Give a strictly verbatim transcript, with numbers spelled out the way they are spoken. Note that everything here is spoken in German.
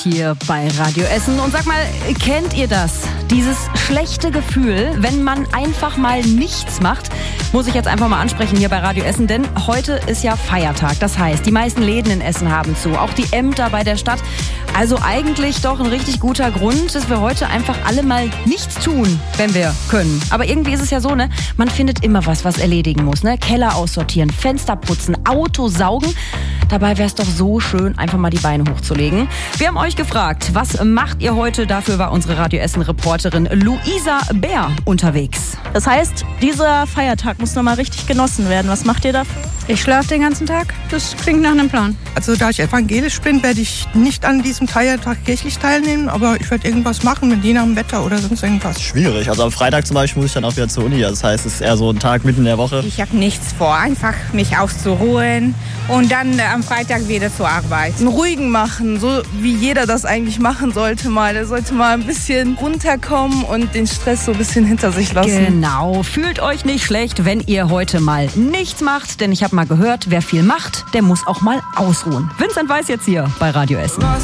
Hier bei Radio Essen. Und sag mal, kennt ihr das? Dieses schlechte Gefühl, wenn man einfach mal nichts macht, muss ich jetzt einfach mal ansprechen hier bei Radio Essen, denn heute ist ja Feiertag. Das heißt, die meisten Läden in Essen haben zu, auch die Ämter bei der Stadt. Also eigentlich doch ein richtig guter Grund, dass wir heute einfach alle mal nichts tun, wenn wir können. Aber irgendwie ist es ja so, ne? Man findet immer was, was erledigen muss, ne? Keller aussortieren, Fenster putzen, Auto saugen. Dabei wäre es doch so schön, einfach mal die Beine hochzulegen. Wir haben euch gefragt, was macht ihr heute? Dafür war unsere Radio Essen-Reporterin Luisa Bär unterwegs. Das heißt, dieser Feiertag muss nochmal richtig genossen werden. Was macht ihr dafür? Ich schlafe den ganzen Tag. Das klingt nach einem Plan. Also da ich evangelisch bin, werde ich nicht an diesem Feiertag kirchlich teilnehmen, aber ich werde irgendwas machen, mit je nach dem Wetter oder sonst irgendwas. Schwierig. Also am Freitag zum Beispiel muss ich dann auch wieder zur Uni. Das heißt, es ist eher so ein Tag mitten in der Woche. Ich habe nichts vor, einfach mich auszuruhen und dann äh, am Freitag wieder zur Arbeit. Einen ruhigen machen, so wie jeder das eigentlich machen sollte mal. Der sollte mal ein bisschen runterkommen und den Stress so ein bisschen hinter sich lassen. Genau, fühlt euch nicht schlecht, wenn ihr heute mal nichts macht, denn ich habe mal gehört, wer viel macht, der muss auch mal ausruhen. Vincent Weiß jetzt hier bei Radio Essen.